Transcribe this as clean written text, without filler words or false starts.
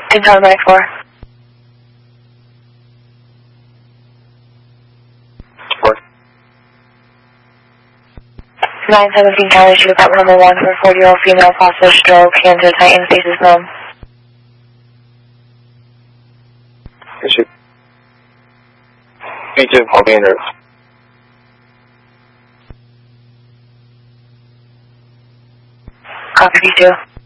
Town by 4. 917 County Street, apartment number 1 for 40-year-old female, possible stroke, cancer, Titan, faces known. B2旁边人。 Copy B2.